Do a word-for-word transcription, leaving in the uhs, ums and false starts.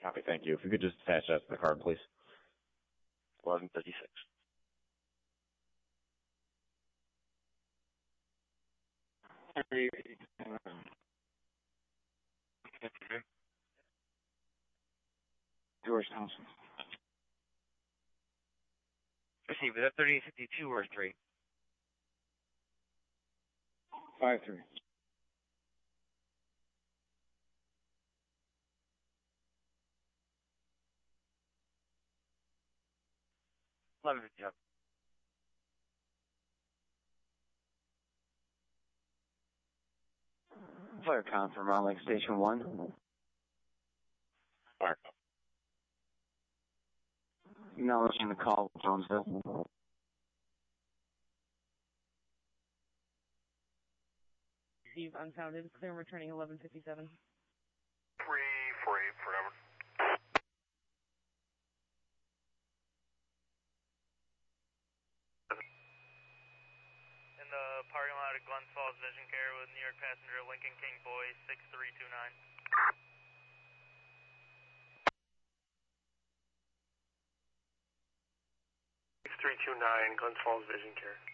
Copy, thank you. If you could just attach that to the card, please. eleven fifty-six. George Thompson. Receive, is that thirty-eight fifty-two or three? Five three. eleven fifty-seven. Firecom from Round Lake Station one. Firecom. Acknowledging the call, Jonesville. Receive unfounded, clear returning eleven fifty-seven. three four eight forever. In the parking lot at Glens Falls Vision Care with New York passenger Lincoln King Boy six three two nine. six three two nine, Glens Falls Vision Care.